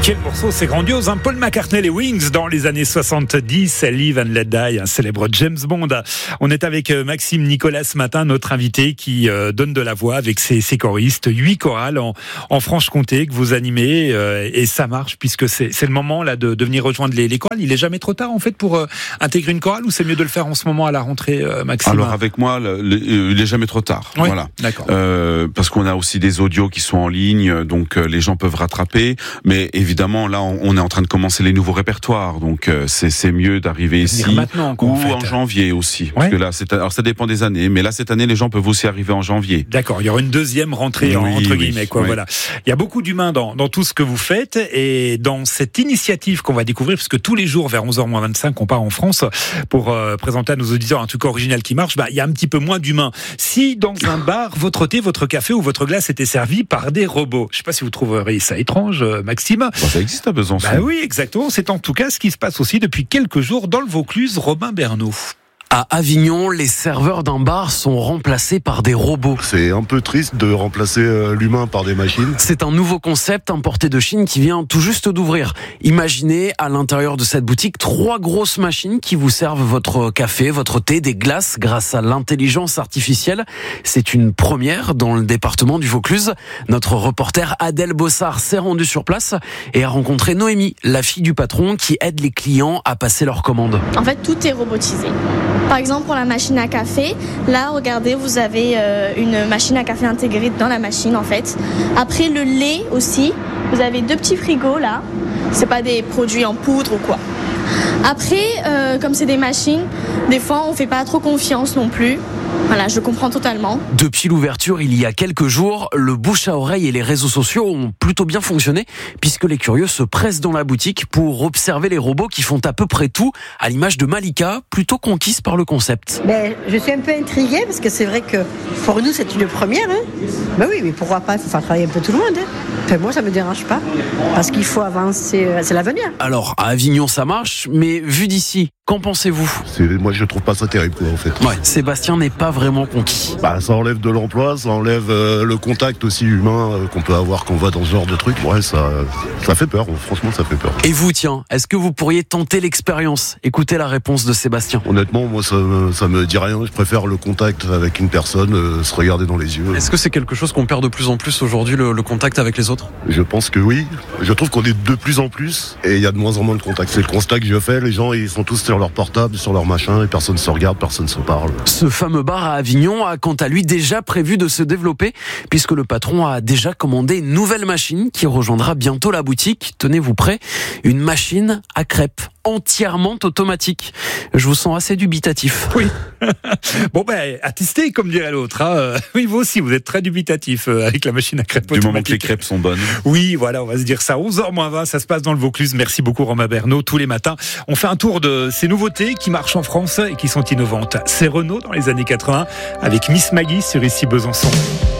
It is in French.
Quel morceau, c'est grandiose, hein. Paul McCartney, les Wings, dans les années 70, Live and Let Die, un célèbre James Bond. On est avec Maxime Nicolas ce matin, notre invité qui donne de la voix avec ses choristes, 8 chorales en Franche-Comté que vous animez, et ça marche puisque c'est le moment là de venir rejoindre les chorales. Il est jamais trop tard en fait pour intégrer une chorale, ou c'est mieux de le faire en ce moment à la rentrée, Maxime? Alors avec moi, il est jamais trop tard. Oui, voilà. D'accord. Parce qu'on a aussi des audios qui sont en ligne, donc les gens peuvent rattraper. Mais évidemment, là, on est en train de commencer les nouveaux répertoires, donc c'est mieux d'arriver ici maintenant, quoi, ou en janvier aussi. Ouais. Parce que là, alors ça dépend des années, mais là cette année, les gens peuvent aussi arriver en janvier. D'accord, il y aura une deuxième rentrée entre guillemets, quoi. Oui. Voilà. Il y a beaucoup d'humains dans tout ce que vous faites, et dans cette initiative qu'on va découvrir, parce que tous les jours vers 11h-25, on part en France pour présenter à nos auditeurs un truc original qui marche. Il y a un petit peu moins d'humains. Si dans un bar, votre thé, votre café ou votre glace était servi par des robots, je ne sais pas si vous trouveriez ça étrange, Maxime. Ça existe à Besançon. Oui, exactement. C'est en tout cas ce qui se passe aussi depuis quelques jours dans le Vaucluse. Robin Bernot. À Avignon, les serveurs d'un bar sont remplacés par des robots. C'est un peu triste de remplacer l'humain par des machines. C'est un nouveau concept importé de Chine qui vient tout juste d'ouvrir. Imaginez à l'intérieur de cette boutique 3 grosses machines qui vous servent votre café, votre thé, des glaces grâce à l'intelligence artificielle. C'est une première dans le département du Vaucluse. Notre reporter Adèle Bossard s'est rendue sur place et a rencontré Noémie, la fille du patron qui aide les clients à passer leurs commandes. En fait, tout est robotisé. Par exemple, pour la machine à café, là, regardez, vous avez une machine à café intégrée dans la machine, en fait. Après, le lait aussi, vous avez 2 petits frigos, là. C'est pas des produits en poudre ou quoi. Après, comme c'est des machines, des fois, on fait pas trop confiance non plus. Voilà, je comprends totalement. Depuis l'ouverture il y a quelques jours, le bouche à oreille et les réseaux sociaux ont plutôt bien fonctionné, puisque les curieux se pressent dans la boutique pour observer les robots qui font à peu près tout, à l'image de Malika, plutôt conquise par le concept. Je suis un peu intriguée, parce que c'est vrai que pour nous c'est une première. Oui, mais pourquoi pas, il faut faire travailler un peu tout le monde. Moi ça me dérange pas, parce qu'il faut avancer, c'est l'avenir. Alors à Avignon ça marche, mais vu d'ici, qu'en pensez-vous? Moi je trouve pas ça terrible en fait. Ouais, Sébastien n'est pas vraiment conquis. Ça enlève de l'emploi, ça enlève le contact aussi humain qu'on peut avoir quand on va dans ce genre de truc. Ouais, ça fait peur, franchement ça fait peur. Et vous, tiens, est-ce que vous pourriez tenter l'expérience? Écoutez la réponse de Sébastien. Honnêtement, moi ça me dit rien, je préfère le contact avec une personne, se regarder dans les yeux. Est-ce que c'est quelque chose qu'on perd de plus en plus aujourd'hui, le contact avec les autres? Je pense que oui. Je trouve qu'on est de plus en plus et il y a de moins en moins de contact. C'est le constat que je fais, les gens ils sont tous sur leur portable, sur leur machin, et personne se regarde, personne se parle. Ce fameux bar à Avignon a quant à lui déjà prévu de se développer, puisque le patron a déjà commandé une nouvelle machine qui rejoindra bientôt la boutique. Tenez-vous prêts, une machine à crêpes entièrement automatique. Je vous sens assez dubitatif. Oui. À tester, comme dirait l'autre. Oui, vous aussi, vous êtes très dubitatif avec la machine à crêpes automatique. Du moment que les crêpes sont bonnes. Oui, voilà, on va se dire ça. 11h-20, ça se passe dans le Vaucluse. Merci beaucoup, Romain Bernot. Tous les matins, on fait un tour de ces nouveautés qui marchent en France et qui sont innovantes. C'est Renaud dans les années 80 avec Miss Maggie sur Ici Besançon.